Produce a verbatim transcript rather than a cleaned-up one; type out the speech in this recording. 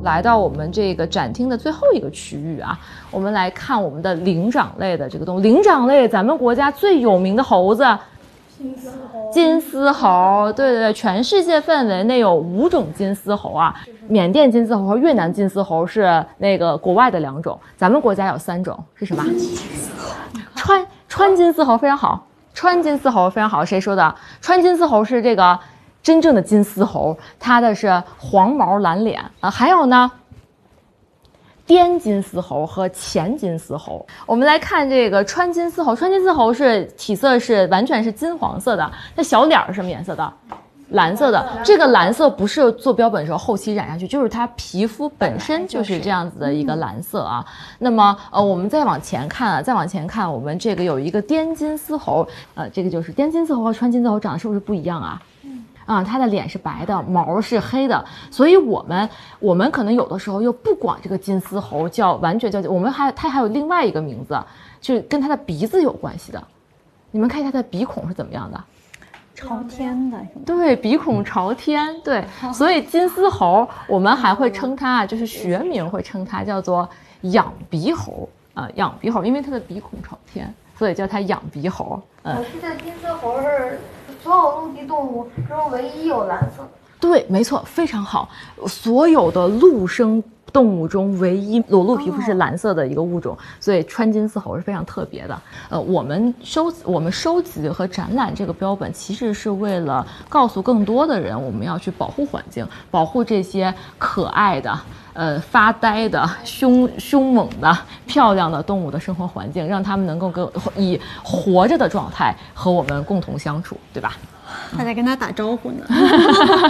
来到我们这个展厅的最后一个区域啊，我们来看我们的灵长类的这个动物。灵长类，咱们国家最有名的猴子， 金丝猴。 金丝猴，对对对，全世界范围内有五种金丝猴啊。缅甸金丝猴和越南金丝猴是那个国外的两种，咱们国家有三种，是什么？川川金丝猴非常好，川金丝猴非常好。谁说的？川金丝猴是这个真正的金丝猴，它的是黄毛蓝脸啊。还有呢，滇金丝猴和黔金丝猴。我们来看这个川金丝猴，川金丝猴是体色是完全是金黄色的，它小脸是什么颜色的？蓝色的。这个蓝色不是做标本的时候后期染下去，就是它皮肤本身就是这样子的一个蓝色啊。那么呃，我们再往前看啊，再往前看，我们这个有一个滇金丝猴，呃，这个就是滇金丝猴和川金丝猴长得是不是不一样啊？啊，它的脸是白的，毛是黑的，所以我们我们可能有的时候又不管这个金丝猴叫完全叫，我们还它还有另外一个名字，就是跟它的鼻子有关系的。你们看一下它的鼻孔是怎么样的？ 朝天的， 对，鼻孔朝天，对，所以金丝猴我们还会称它，就是学名会称它叫做仰鼻猴啊、呃，仰鼻猴，因为它的鼻孔朝天，所以叫它仰鼻猴。 嗯，我记得金丝猴是所有陆地动物中唯一有蓝色的。 对，没错，非常好，所有的陆生动物中唯一裸露皮肤是蓝色的一个物种，所以川金丝猴是非常特别的。呃，我们收我们收集和展览这个标本，其实是为了告诉更多的人，我们要去保护环境，保护这些可爱的、呃发呆的、凶凶猛的、漂亮的动物的生活环境，让他们能够跟以活着的状态和我们共同相处，对吧？ 他在跟他打招呼呢。